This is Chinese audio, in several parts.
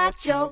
108.9。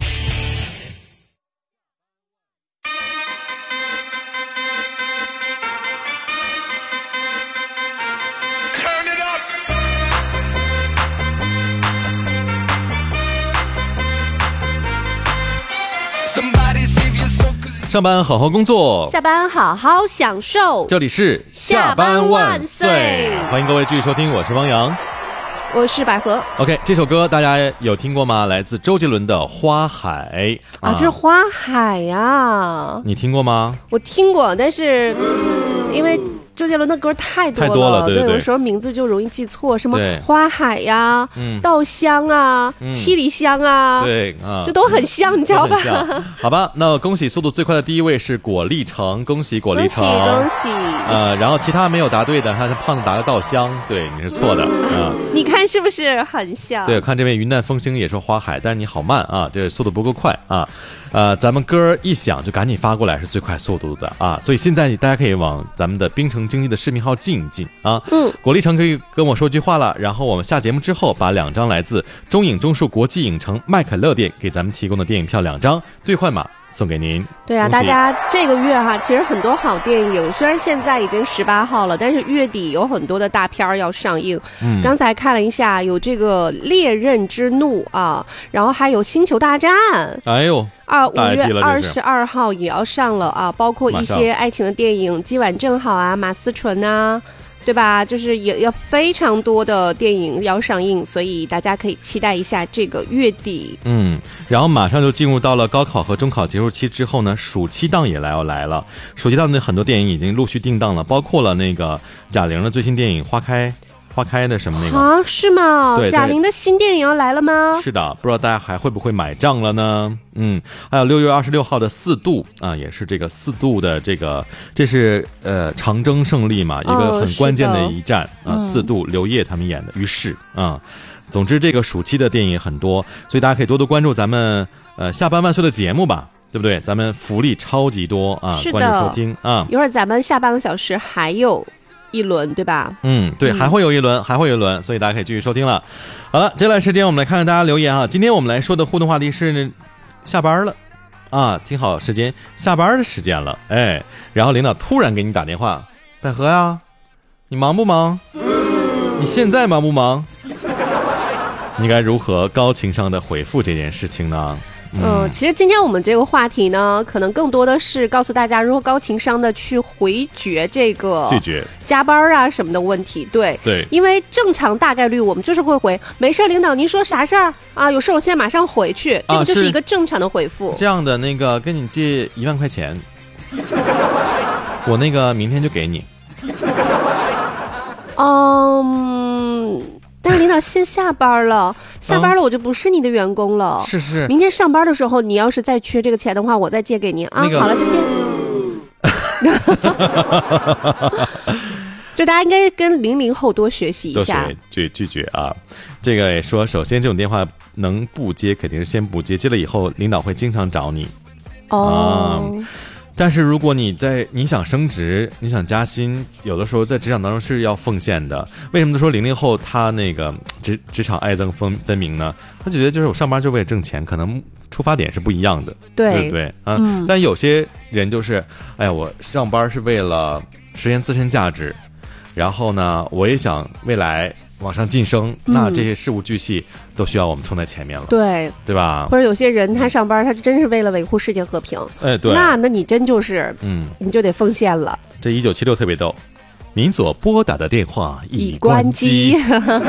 上班好好工作， 下班好好享受。 这里是下班万岁，欢迎各位继续收听，我是汪洋， 我是百合。 OK， 这首歌大家有听过吗？来自周杰伦的《花海》 啊，这是花海呀， 你听过吗？ 我听过，但是因为周杰伦的歌太多了， 对， 有时候名字就容易记错，什么花海呀、稻香啊、七里香啊， 对啊， 这都很像，你知道吧？ 好吧，那恭喜速度最快的第一位是果粒橙，恭喜果粒橙， 恭喜！ 然后其他没有答对的，他是胖子答个稻香，对，你是错的啊。 你看是不是很像？ 对，看这位云淡风轻也说花海，但是你好慢啊，这速度不够快啊。咱们歌一响就赶紧发过来是最快速度的啊，所以现在大家可以往咱们的冰城经济的视频号进一进啊。果粒橙可以跟我说句话了，然后我们下节目之后把2张来自中影中数国际影城麦肯乐店给咱们提供的电影票2张兑换码送给您。 对啊，大家这个月哈，其实很多好电影，虽然现在已经18号了，但是月底有很多的大片要上映。刚才看了一下，有这个《猎刃之怒》啊，然后还有《星球大战》。 哎呦 ，5月22号也要上了啊，包括一些爱情的电影，《今晚正好》啊，马思纯啊。对吧？就是也要非常多的电影要上映，所以大家可以期待一下这个月底。 然后马上就进入到了高考和中考结束期之后呢，暑期档也要来了。暑期档的很多电影已经陆续定档了，包括了那个贾玲的最新电影《花开》的什么那个啊？是吗？ 对， 贾玲的新电影要来了吗？ 是的，不知道大家还会不会买账了呢？还有6月26号的4度啊，也是这个4度的这是长征胜利嘛，一个很关键的一战啊。4度刘烨他们演的，于是啊。总之这个暑期的电影很多，所以大家可以多多关注咱们下班万岁的节目吧，对不对？咱们福利超级多啊，关注收听啊。 一会儿咱们下半个小时还有一轮，对吧？ 对，还会有一轮，所以大家可以继续收听了。好了，接下来时间我们来看看大家留言啊。今天我们来说的互动话题是下班了啊，听好时间，下班的时间了，哎，然后领导突然给你打电话，百合呀，你忙不忙？你现在忙不忙？你该如何高情商的回复这件事情呢？ 其实今天我们这个话题呢，可能更多的是告诉大家如何高情商的去回绝这个拒绝加班啊什么的问题。对，因为正常大概率我们就是会回没事，领导您说啥事儿啊？有事我现在马上回去，这个就是一个正常的回复。 这样的那个跟你借1万块钱，我那个明天就给你。 但是领导先下班了，我就不是你的员工了。 是。 明天上班的时候，你要是再缺这个钱的话，我再借给你啊。好了，再见。就大家应该跟00后多学习一下， 拒绝啊。这个也说，首先这种电话能不接，肯定是先不接，接了以后领导会经常找你。但是如果你想升职，你想加薪，有的时候在职场当中是要奉献的。为什么说00后他那个职场爱憎分明呢？他觉得就是我上班就为了挣钱，可能出发点是不一样的，对不对啊？但有些人就是，哎呀，我上班是为了实现自身价值，然后呢，我也想未来往上晋升，那这些事无巨细都需要我们冲在前面了，对吧？ 或者有些人他上班，他真是为了维护世界和平， 对， 那你真就是你就得奉献了。 这1976特别逗，您所拨打的电话已关机。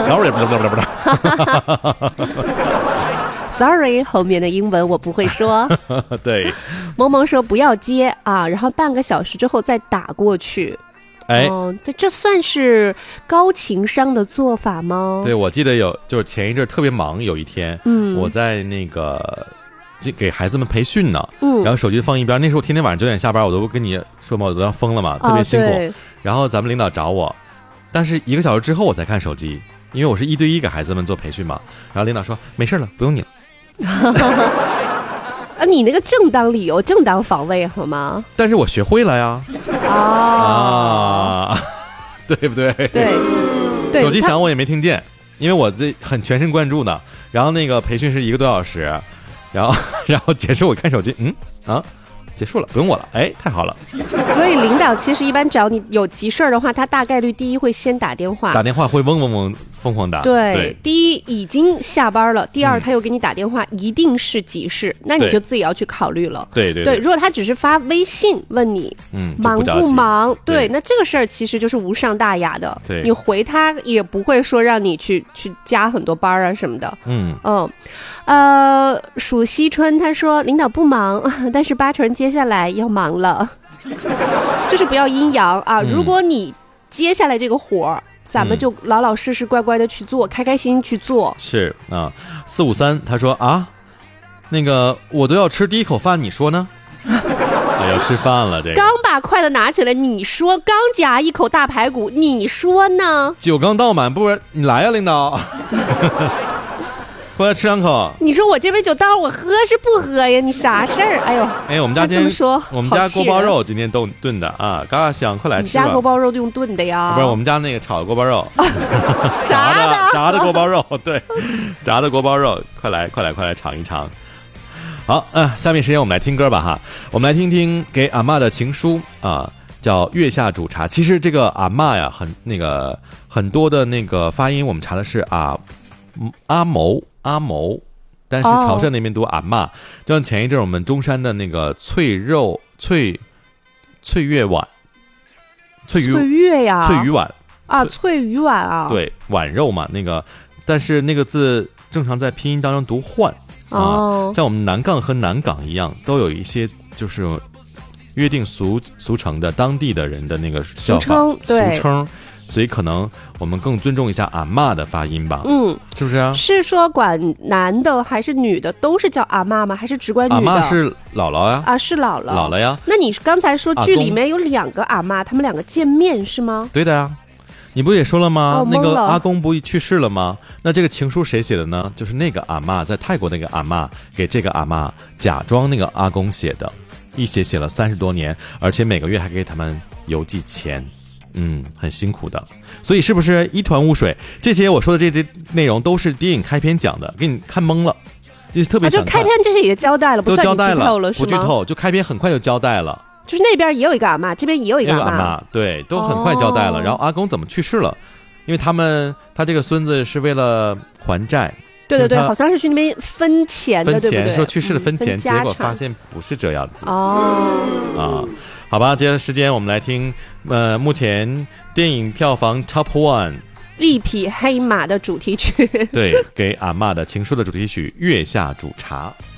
Sorry， 后面的英文我不会说。 对， 萌萌说不要接啊，然后半个小时之后再打过去。这算是高情商的做法吗？ 对，我记得就是前一阵特别忙，有一天，我在那个给孩子们培训呢，然后手机放一边，那时候天天晚上9点下班，我都跟你说嘛，我都要疯了嘛，特别辛苦。然后咱们领导找我，但是1个小时之后我才看手机，因为我是1对1给孩子们做培训嘛。然后领导说没事了，不用你了。 你那个正当理由，正当防卫好吗？ 但是我学会了呀。对不对？对，手机响我也没听见，因为我很全神贯注的。然后那个培训是1个多小时， 然后结束，我看手机，结束了，不用我了，哎，太好了。 所以领导其实一般找你有急事儿的话，他大概率第一会先打电话会嗡嗡嗡疯狂打。 对，第一已经下班了，第二他又给你打电话，一定是急事，那你就自己要去考虑了。 对， 如果他只是发微信问你忙不忙，对，那这个事儿其实就是无伤大雅的。 对， 你回他也不会说让你去加很多班啊什么的。属西春他说领导不忙，但是八成接下来要忙了，就是不要阴阳啊。如果你接下来这个活儿，咱们就老老实实乖乖的去做，开开心心去做。 是啊，453他说那个我都要吃第一口饭，你说呢？要吃饭了，这个刚把筷子拿起来，你说刚夹一口大排骨，你说呢？ 酒刚倒满，不然你来呀，领导。过来吃两口。 你说我这杯酒倒我喝是不喝呀？你啥事儿？ 我们家今天这么说， 我们家锅包肉今天炖的啊，嘎嘎香，快来吃吧。 你家锅包肉用炖的呀？ 不是，我们家那个炒的锅包肉， 炸的锅包肉，对，炸的锅包肉，快来尝一尝。好，下面时间我们来听歌吧哈，我们来听听给阿嬷的情书啊，叫月下煮茶。其实这个阿嬷呀，很多的那个发音，我们查的是阿谋，但是潮汕那边读阿嬷，就像前一阵我们中山的那个翠月碗，翠鱼碗啊，翠鱼碗啊， 对，碗肉嘛，那个，但是那个字正常在拼音当中读换像我们南杠和南港一样，都有一些就是约定俗成的当地的人的那个叫法俗称。所以可能我们更尊重一下阿嬷的发音吧，是不是啊？ 是说管男的还是女的都是叫阿嬷吗？还是只管女的？ 阿嬷是姥姥呀， 是姥姥呀。 那你刚才说剧里面有2个阿嬷，他们2个见面是吗？ 对的呀，你不也说了吗？那个阿公不去世了吗？那这个情书谁写的呢？就是那个阿嬷，在泰国那个阿嬷给这个阿嬷假装那个阿公写的，一写了30多年，而且每个月还给他们邮寄钱。很辛苦的，所以是不是一团雾水？这些我说的这些内容都是电影开篇讲的，给你看懵了，就特别想看。 就开篇这些也交代了，不算你剧透了， 不剧透，就开篇很快就交代了。 就是那边也有一个阿嬷，这边也有一个阿嬷， 对，都很快交代了。然后阿公怎么去世了？因为他这个孙子是为了还债。 对，好像是去那边分钱的，对不对？ 说去世了分钱，结果发现不是这样子。好吧，接下来时间我们来听，目前电影票房 Top 1， 力匹黑马的主题曲， 对，给阿嬷的情书的主题曲《月下煮茶》。